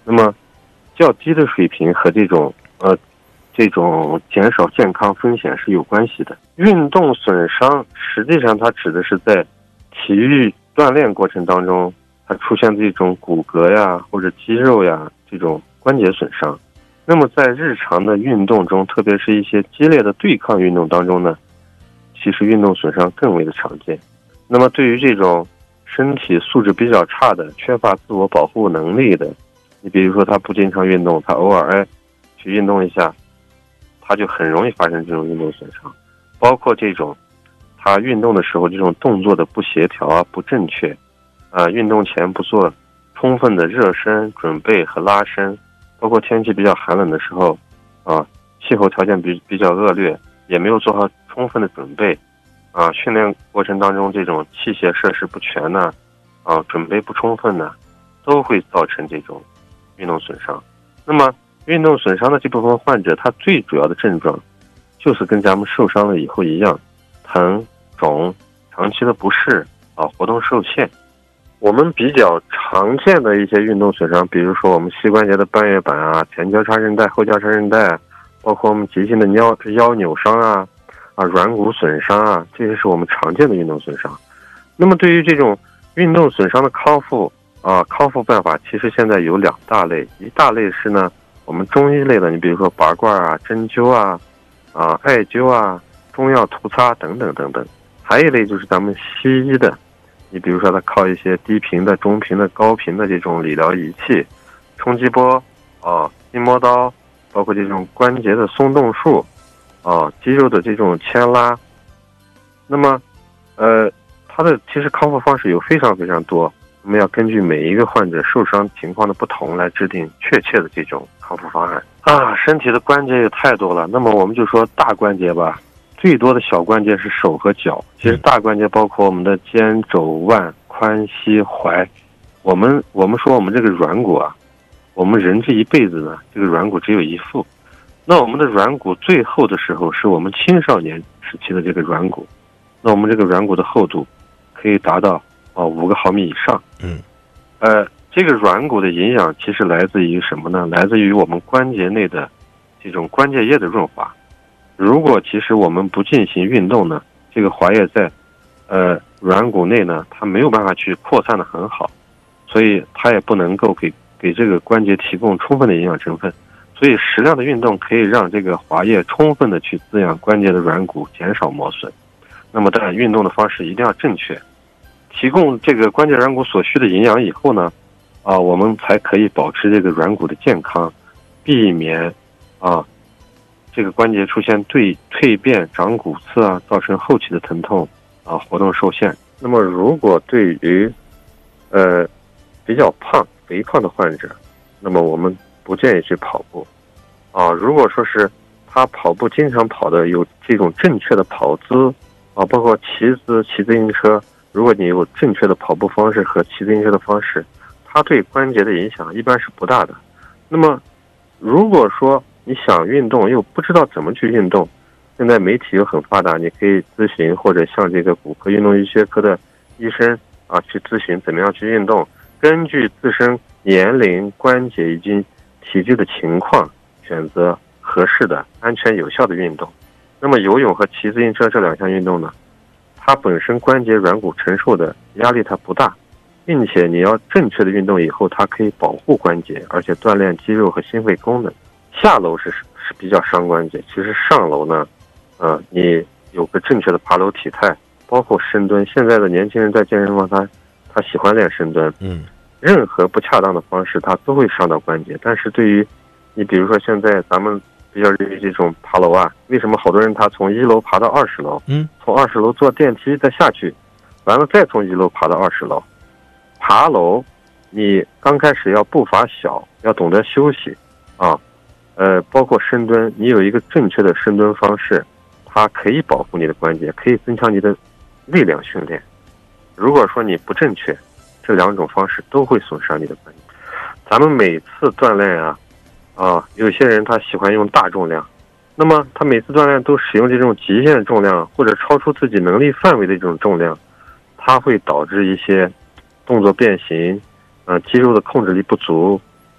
那么较低的水平和这种减少健康风险是有关系的。运动损伤实际上它指的是在体育锻炼过程当中，它出现这种骨骼呀或者肌肉呀这种关节损伤。那么在日常的运动中，特别是一些激烈的对抗运动当中呢，其实运动损伤更为的常见。那么对于这种身体素质比较差的、缺乏自我保护能力的，你比如说他不经常运动，他偶尔去运动一下，他就很容易发生这种运动损伤。包括这种他运动的时候这种动作的不协调啊、不正确运动前不做充分的热身准备和拉伸，包括天气比较寒冷的时候气候条件比较恶劣，也没有做好充分的准备训练过程当中这种器械设施不全呢准备不充分呢，都会造成这种运动损伤。那么运动损伤的这部分患者，他最主要的症状就是跟咱们受伤了以后一样，疼、肿、长期的不适活动受限。我们比较常见的一些运动损伤，比如说我们膝关节的半月板前交叉韧带、后交叉韧带，包括我们急性的腰扭伤软骨损伤这些是我们常见的运动损伤。那么对于这种运动损伤的康复办法，其实现在有2大类。一大类是呢我们中医类的，你比如说拔罐针灸艾灸中药涂擦等等等等。还有一类就是咱们西医的，你比如说它靠一些低频的、中频的、高频的这种理疗仪器，冲击波筋膜刀，包括这种关节的松动术肌肉的这种牵拉。那么它的其实康复方式有非常非常多，我们要根据每一个患者受伤情况的不同来制定确切的这种康复方案身体的关节也太多了，那么我们就说大关节吧。最多的小关节是手和脚，其实大关节包括我们的肩、肘、腕、髋、膝、踝。我们说我们这个软骨我们人这一辈子呢，这个软骨只有一副。那我们的软骨最厚的时候是我们青少年时期的这个软骨，那我们这个软骨的厚度可以达到5个毫米以上。这个软骨的营养其实来自于什么呢？来自于我们关节内的这种关节液的润滑。如果其实我们不进行运动呢，这个滑液在软骨内呢，它没有办法去扩散的很好，所以它也不能够给这个关节提供充分的营养成分。所以适量的运动可以让这个滑液充分的去滋养关节的软骨，减少磨损。那么在运动的方式一定要正确，提供这个关节软骨所需的营养以后呢我们才可以保持这个软骨的健康，避免这个关节出现蜕变、长骨刺造成后期的疼痛活动受限。那么如果对于比较肥胖的患者，那么我们不建议去跑步如果说是他跑步经常跑的有这种正确的跑姿包括骑自行车，如果你有正确的跑步方式和骑自行车的方式，它对关节的影响一般是不大的。那么如果说你想运动又不知道怎么去运动，现在媒体又很发达，你可以咨询或者向这个骨科运动医学科的医生去咨询怎么样去运动，根据自身年龄、关节以及体质的情况选择合适的、安全有效的运动。那么游泳和骑自行车这2项运动呢，它本身关节软骨承受的压力它不大，并且你要正确的运动以后，它可以保护关节，而且锻炼肌肉和心肺功能。下楼是比较伤关节，其实上楼呢你有个正确的爬楼体态，包括深蹲。现在的年轻人在健身房他喜欢练深蹲任何不恰当的方式它都会伤到关节。但是对于你比如说现在咱们比较热于这种爬楼为什么好多人他从1楼爬到20楼从20楼坐电梯再下去，完了再从1楼爬到20楼。爬楼你刚开始要步伐小，要懂得休息包括深蹲，你有一个正确的深蹲方式，它可以保护你的关节，可以增强你的力量训练。如果说你不正确，这2种方式都会损伤你的关节。咱们每次锻炼有些人他喜欢用大重量，那么他每次锻炼都使用这种极限重量或者超出自己能力范围的这种重量，它会导致一些动作变形肌肉的控制力不足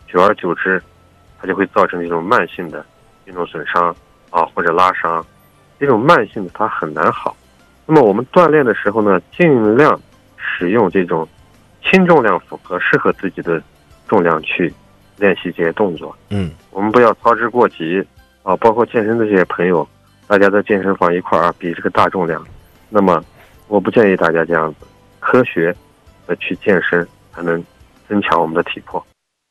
久而久之，它就会造成这种慢性的运动损伤或者拉伤。这种慢性的它很难好。那么我们锻炼的时候呢，尽量使用这种轻重量符合、适合自己的重量去练习这些动作。我们不要操之过急包括健身的这些朋友，大家在健身房一块比这个大重量，那么我不建议大家这样子，科学的去健身才能增强我们的体魄。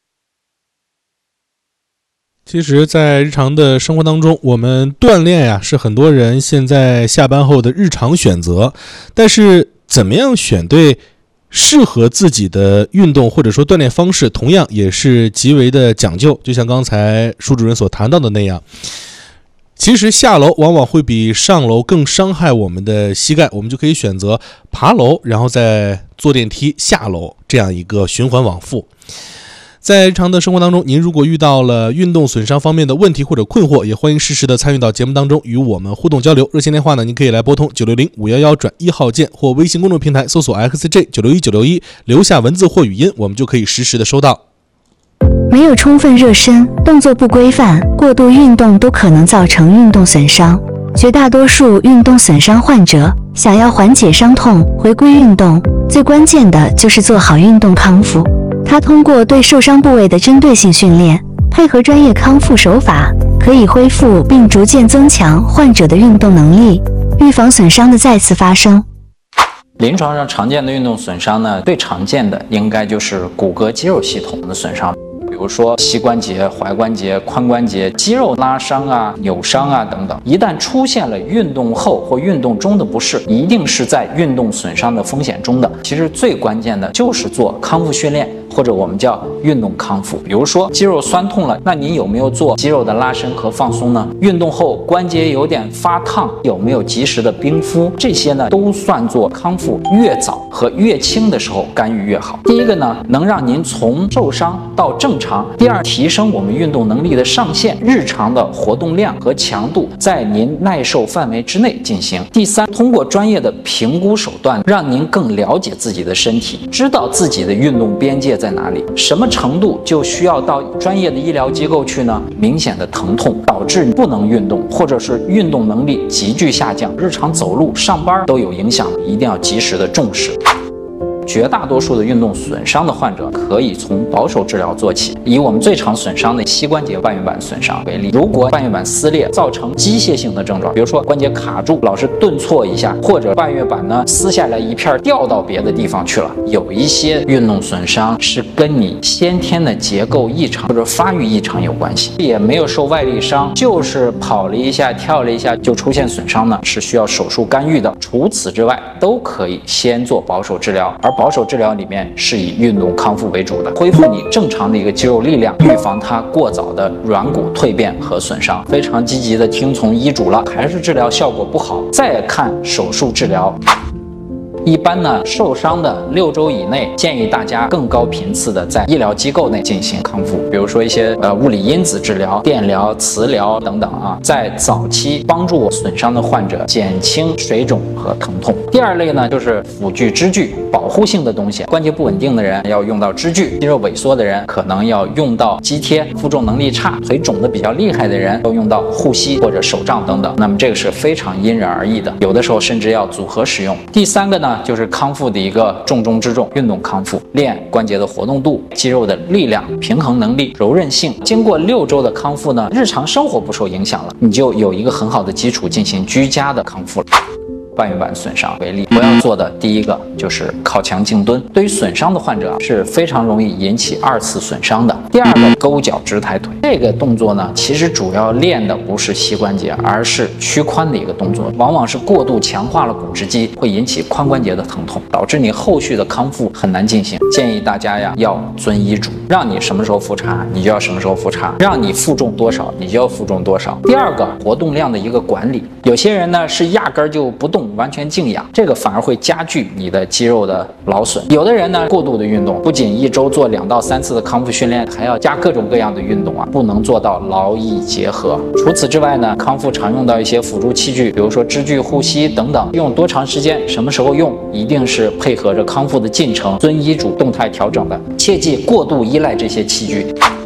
其实在日常的生活当中，我们锻炼呀是很多人现在下班后的日常选择，但是怎么样选对适合自己的运动或者说锻炼方式，同样也是极为的讲究。就像刚才舒主任所谈到的那样，其实下楼往往会比上楼更伤害我们的膝盖，我们就可以选择爬楼，然后再坐电梯下楼，这样一个循环往复。在日常的生活当中，您如果遇到了运动损伤方面的问题或者困惑，也欢迎适时的参与到节目当中与我们互动交流。热线电话呢，您可以来拨通960-511-1号键，或微信公众平台搜索 XJ961961，留下文字或语音，我们就可以实时的收到。 没有充分热身，动作不规范，过度运动都可能造成运动损伤。绝大多数运动损伤患者想要缓解伤痛、回归运动，最关键的就是做好运动康复。它通过对受伤部位的针对性训练，配合专业康复手法，可以恢复并逐渐增强患者的运动能力，预防损伤的再次发生。 临床上常见的运动损伤呢，最常见的应该就是骨骼肌肉系统的损伤，比如说膝关节、踝关节、髋关节、肌肉拉伤扭伤等等。一旦出现了运动后或运动中的不适，一定是在运动损伤的风险中的。其实最关键的就是做康复训练，或者我们叫运动康复。比如说肌肉酸痛了，那您有没有做肌肉的拉伸和放松呢？运动后关节有点发烫，有没有及时的冰敷？这些呢都算作康复，越早和越轻的时候干预越好。第一个呢，能让您从受伤到正常；第二，提升我们运动能力的上限，日常的活动量和强度在您耐受范围之内进行；第三，通过专业的评估手段，让您更了解自己的身体，知道自己的运动边界在哪里，什么程度就需要到专业的医疗机构去呢？明显的疼痛导致不能运动，或者是运动能力急剧下降，日常走路、上班都有影响，一定要及时的重视。绝大多数的运动损伤的患者可以从保守治疗做起。以我们最常损伤的膝关节半月板损伤为例，如果半月板撕裂造成机械性的症状，比如说关节卡住，老是顿挫一下，或者半月板呢撕下来一片掉到别的地方去了，有一些运动损伤是跟你先天的结构异常或者发育异常有关系，也没有受外力伤，就是跑了一下跳了一下就出现损伤呢，是需要手术干预的。除此之外，都可以先做保守治疗，而保守治疗里面是以运动康复为主的，恢复你正常的一个肌肉力量，预防它过早的软骨蜕变和损伤。非常积极的听从医嘱了，还是治疗效果不好，再看手术治疗。一般呢，受伤的6周以内，建议大家更高频次的在医疗机构内进行康复，比如说一些物理因子治疗、电疗、磁疗等等在早期帮助损伤的患者减轻水肿和疼痛。第二类呢，就是辅具支具，保护性的东西，关节不稳定的人要用到支具，肌肉萎缩的人可能要用到肌贴，负重能力差、腿肿的比较厉害的人要用到护膝或者手杖等等。那么这个是非常因人而异的，有的时候甚至要组合使用。第三个呢，就是康复的一个重中之重，运动康复，练关节的活动度、肌肉的力量、平衡能力、柔韧性。经过6周的康复呢，日常生活不受影响了，你就有一个很好的基础进行居家的康复了。半月板损伤为例，不要做的第一个就是靠墙静蹲，对于损伤的患者是非常容易引起2次损伤的。第二个，勾脚直抬腿，这个动作呢，其实主要练的不是膝关节，而是屈髋的一个动作，往往是过度强化了股直肌，会引起髋关节的疼痛，导致你后续的康复很难进行。建议大家要遵医嘱，让你什么时候复查你就要什么时候复查，让你负重多少你就要负重多少。第二个，活动量的一个管理，有些人呢是压根儿就不动，完全静养，这个反而会加剧你的肌肉的劳损。有的人呢，过度的运动，不仅1周做2到3次的康复训练，还要加各种各样的运动不能做到劳逸结合。除此之外呢，康复常用到一些辅助器具，比如说支具、护膝等等，用多长时间、什么时候用，一定是配合着康复的进程，遵医嘱动态调整的，切忌过度依赖这些器具。